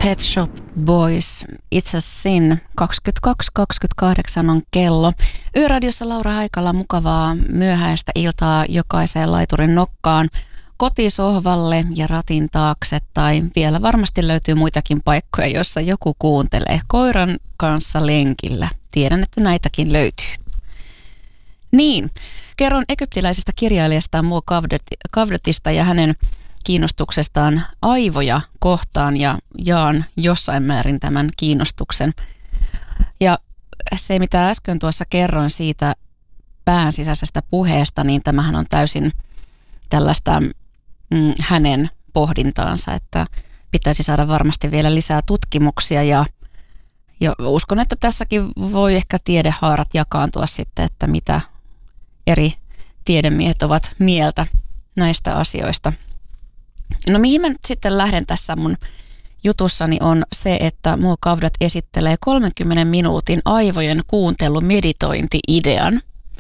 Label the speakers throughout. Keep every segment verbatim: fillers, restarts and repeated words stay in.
Speaker 1: Pet Shop Boys, It's a Sin. kaksikymmentäkaksi kaksikymmentäkahdeksan on kello. Yöradiossa Laura Haikala, mukavaa myöhäistä iltaa jokaiseen laiturin nokkaan, kotisohvalle ja ratin taakse, tai vielä varmasti löytyy muitakin paikkoja, joissa joku kuuntelee koiran kanssa lenkillä. Tiedän, että näitäkin löytyy. Niin, kerron egyptiläisestä kirjailijasta Mo Gawdatista ja hänen kiinnostuksestaan aivoja kohtaan ja jaan jossain määrin tämän kiinnostuksen. Ja se, mitä äsken tuossa kerroin siitä pään sisäisestä puheesta, niin tämähän on täysin tällaista mm, hänen pohdintaansa, että pitäisi saada varmasti vielä lisää tutkimuksia ja, ja uskon, että tässäkin voi ehkä tiedehaarat jakaantua sitten, että mitä eri tiedemiehet ovat mieltä näistä asioista. No mihin mä nyt sitten lähden tässä mun jutussani on se, että Mo Gawdat esittelee kolmenkymmenen minuutin aivojen kuuntelumeditointi-idean.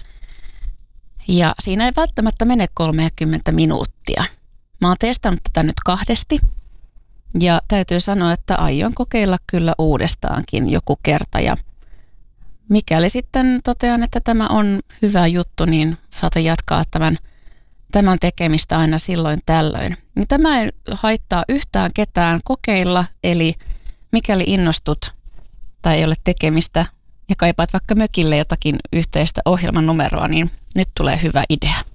Speaker 1: Ja siinä ei välttämättä mene kolmekymmentä minuuttia. Mä oon testannut tätä nyt kahdesti ja täytyy sanoa, että aion kokeilla kyllä uudestaankin joku kerta. Ja mikäli sitten totean, että tämä on hyvä juttu, niin saatan jatkaa tämän Tämän tekemistä aina silloin tällöin. Tämä ei haittaa yhtään ketään kokeilla, eli mikäli innostut tai ei ole tekemistä ja kaipaat vaikka mökille jotakin yhteistä ohjelman numeroa, niin nyt tulee hyvä idea.